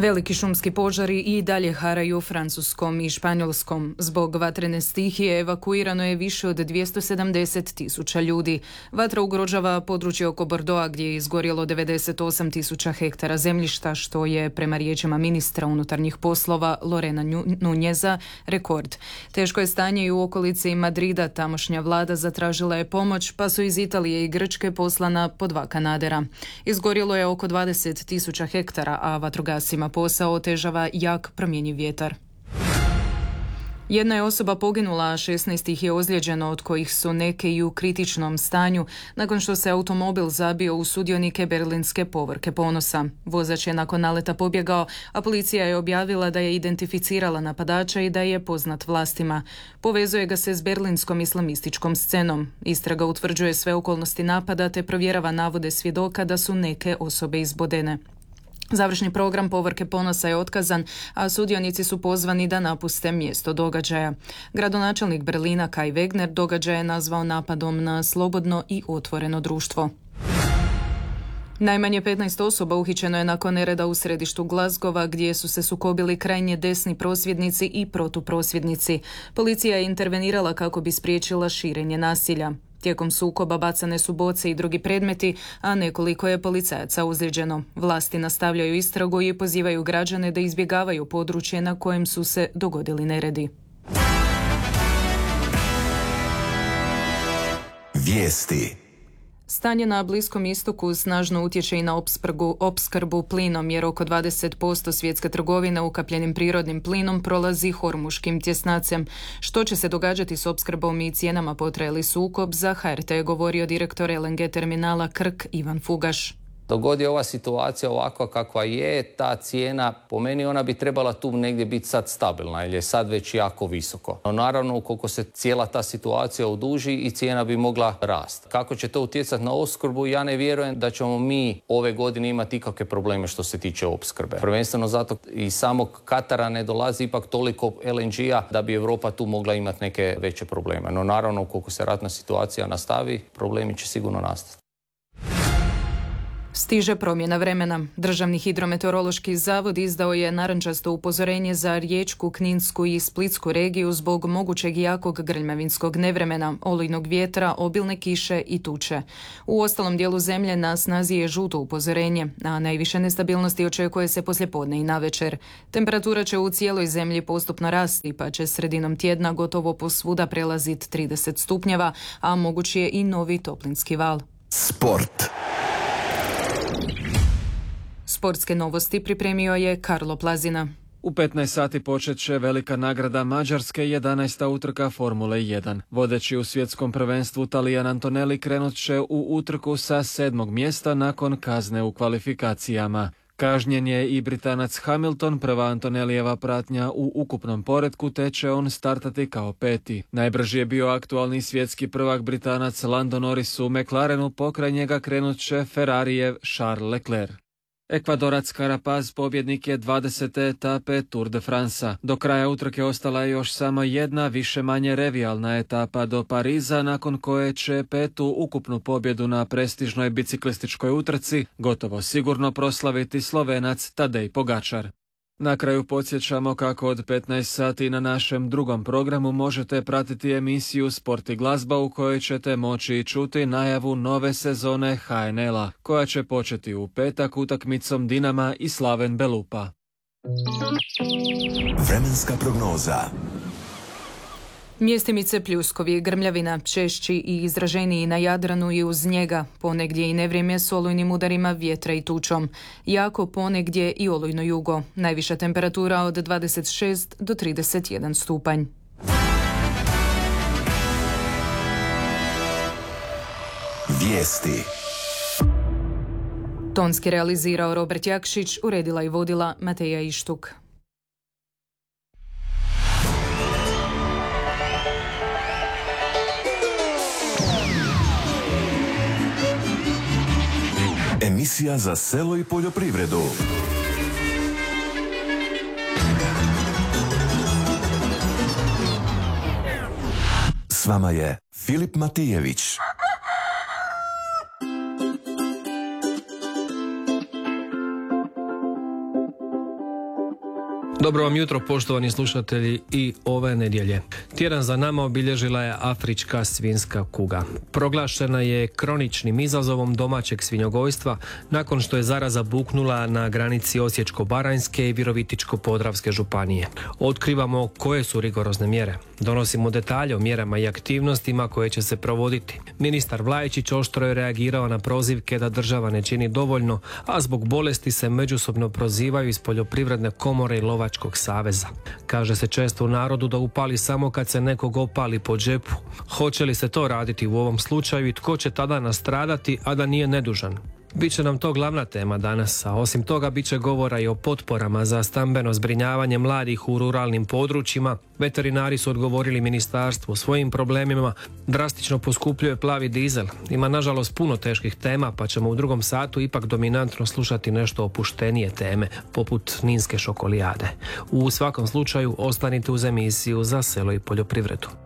Veliki šumski požari i dalje haraju Francuskom i Španjolskom. Zbog vatrene stihije evakuirano je više od 270.000 ljudi. Vatra ugrožava područje oko Bordeauxa gdje je izgorjelo 98.000 hektara zemljišta, što je, prema riječima ministra unutarnjih poslova Lorena Nuneza, rekord. Teško je stanje i u okolici Madrida. Tamošnja vlada zatražila je pomoć, pa su iz Italije i Grčke poslana po 2 kanadera. Izgorjelo je oko 20.000 hektara, a vatrogasima posao otežava jak promjenjiv vjetar. Jedna je osoba poginula, a 16 ih je ozlijeđeno, od kojih su neke i u kritičnom stanju, nakon što se automobil zabio u sudionike berlinske povorke Ponosa. Vozač je nakon naleta pobjegao, a policija je objavila da je identificirala napadača i da je poznat vlastima. Povezuje ga se s berlinskom islamističkom scenom. Istraga utvrđuje sve okolnosti napada te provjerava navode svjedoka da su neke osobe izbodene. Završni program povorke Ponosa je otkazan, a sudionici su pozvani da napuste mjesto događaja. Gradonačelnik Berlina Kai Wegner događaj je nazvao napadom na slobodno i otvoreno društvo. Najmanje 15 osoba uhićeno je nakon nereda u središtu Glasgowa, gdje su se sukobili krajnje desni prosvjednici i protuprosvjednici. Policija je intervenirala kako bi spriječila širenje nasilja. Tijekom sukoba bacane su boce i drugi predmeti, a nekoliko je policajaca ozlijeđeno. Vlasti nastavljaju istragu i pozivaju građane da izbjegavaju područje na kojem su se dogodili neredi. Vijesti. Stanje na Bliskom istoku snažno utječe i na opskrbu plinom, jer oko 20% svjetske trgovine ukapljenim prirodnim plinom prolazi Hormuškim tjesnacem. Što će se događati s opskrbom i cijenama potraje sukob, za HRT je govorio direktor LNG terminala Krk Ivan Fugaš. Dok god je ova situacija ovakva kakva je, ta cijena, po meni ona bi trebala tu negdje biti sad stabilna, jer je sad već jako visoko. No naravno, ukoliko se cijela ta situacija oduži i cijena bi mogla rasti. Kako će to utjecati na opskrbu, ja ne vjerujem da ćemo mi ove godine imati ikakve probleme što se tiče opskrbe. Prvenstveno zato i samog Katara ne dolazi ipak toliko LNG-a da bi Europa tu mogla imati neke veće probleme. No naravno, ukoliko se ratna situacija nastavi, problemi će sigurno nastati. Stiže promjena vremena. Državni hidrometeorološki zavod izdao je narančasto upozorenje za Riječku, Kninsku i Splitsku regiju zbog mogućeg jakog grmljavinskog nevremena, olujnog vjetra, obilne kiše i tuče. U ostalom dijelu zemlje na snazi je žuto upozorenje, a najviše nestabilnosti očekuje se poslijepodne i navečer. Temperatura će u cijeloj zemlji postupno rasti, pa će sredinom tjedna gotovo posvuda prelaziti 30 stupnjeva, a mogući je i novi toplinski val. Sport. Sportske novosti pripremio je Karlo Plazina. U 15 sati počet će velika nagrada Mađarske, 11. utrka Formule 1. Vodeći u svjetskom prvenstvu Talijan Antonelli krenut će u utrku sa 7. mjesta nakon kazne u kvalifikacijama. Kažnjen je i Britanac Hamilton, prva Antonellijeva pratnja u ukupnom poretku, te će on startati kao 5. Najbrži je bio aktualni svjetski prvak Britanac Lando Norris u McLarenu, pokraj njega krenut će Ferrarijev Charles Leclerc. Ekvadorac Carapaz pobjednik je 20. etape Tour de France. Do kraja utrke ostala je još samo jedna više-manje revijalna etapa do Pariza, nakon koje će 5. ukupnu pobjedu na prestižnoj biciklističkoj utrci gotovo sigurno proslaviti Slovenac Tadej Pogačar. Na kraju podsjećamo kako od 15 sati na našem drugom programu možete pratiti emisiju Sport i glazba, u kojoj ćete moći čuti najavu nove sezone HNL-a, koja će početi u petak utakmicom Dinama i Slaven Belupa. Vremenska prognoza. Mjestimice pljuskovi, grmljavina, češći i izraženiji na Jadranu i uz njega, ponegdje i nevrijeme s olujnim udarima vjetra i tučom. Jako ponegdje i olujno jugo. Najviša temperatura od 26 do 31 stupanj. Vijesti. Tonski realizirao Robert Jakšić, uredila i vodila Mateja Ištuk. Emisija za selo i poljoprivredu. S vama je Filip Matijević. Dobro vam jutro, poštovani slušatelji, i ove nedjelje. Tjedan za nama obilježila je afrička svinjska kuga. Proglašena je kroničnim izazovom domaćeg svinjogojstva nakon što je zaraza buknula na granici Osječko-baranjske i Virovitičko-podravske županije. Otkrivamo koje su rigorozne mjere. Donosimo detalje o mjerama i aktivnostima koje će se provoditi. Ministar Vlajičić oštro je reagirao na prozivke da država ne čini dovoljno, a zbog bolesti se međusobno prozivaju iz Poljoprivredne komore i Lovačkog saveza. Kaže se često u narodu da upali samo kad se nekog opali po džepu. Hoće li se to raditi u ovom slučaju i tko će tada nastradati, a da nije nedužan? Biće nam to glavna tema danas, a osim toga bit će govora i o potporama za stambeno zbrinjavanje mladih u ruralnim područjima. Veterinari su odgovorili ministarstvu svojim problemima. Drastično poskupljuje plavi dizel. Ima nažalost puno teških tema, pa ćemo u drugom satu ipak dominantno slušati nešto opuštenije teme, poput ninske šokolijade. U svakom slučaju ostanite uz emisiju Za selo i poljoprivredu.